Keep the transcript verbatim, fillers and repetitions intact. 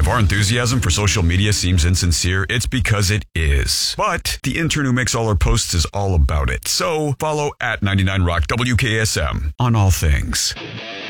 If our enthusiasm for social media seems insincere, it's because it is. But the intern who makes all our posts is all about it. So follow at ninety-nine Rock W K S M on all things.